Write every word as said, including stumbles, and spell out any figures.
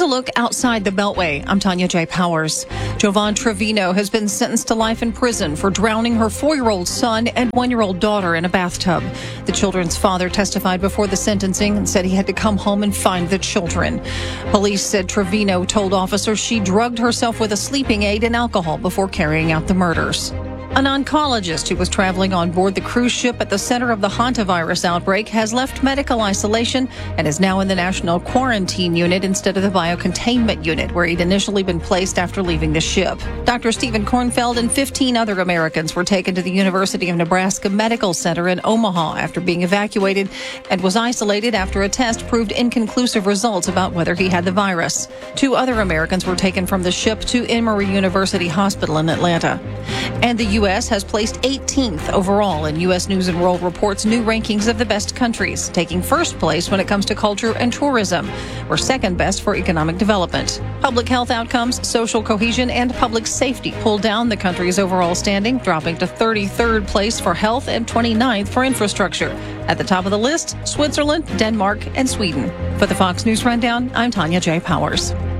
a look outside the Beltway. I'm Tanya J. Powers. Jovan Trevino has been sentenced to life in prison for drowning her four-year-old son and one-year-old daughter in a bathtub. The children's father testified before the sentencing and said he had to come home and find the children. Police said Trevino told officers she drugged herself with a sleeping aid and alcohol before carrying out the murders. An oncologist who was traveling on board the cruise ship at the center of the hantavirus outbreak has left medical isolation and is now in the national quarantine unit instead of the biocontainment unit where he'd initially been placed after leaving the ship. Doctor Stephen Kornfeld and fifteen other Americans were taken to the University of Nebraska Medical Center in Omaha after being evacuated and was isolated after a test proved inconclusive results about whether he had the virus. Two other Americans were taken from the ship to Emory University Hospital in Atlanta. And the U S has placed eighteenth overall in U S News and World Report's new rankings of the best countries, taking first place when it comes to culture and tourism. We're second best for economic development. Public health outcomes, social cohesion, and public safety pulled down the country's overall standing, dropping to thirty-third place for health and twenty-ninth for infrastructure. At the top of the list, Switzerland, Denmark, and Sweden. For the Fox News Rundown, I'm Tanya J. Powers.